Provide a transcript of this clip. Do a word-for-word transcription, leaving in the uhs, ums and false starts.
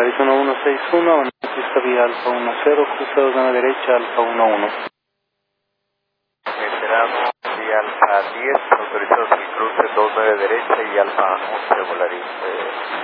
Volaris uno uno seis uno, pista vía Alfa uno cero, cruce dos nueve derecha, Alfa uno uno. Esperamos vía Alfa diez, autorizados el cruce dos nueve derecha y Alfa once Volaris. Eh,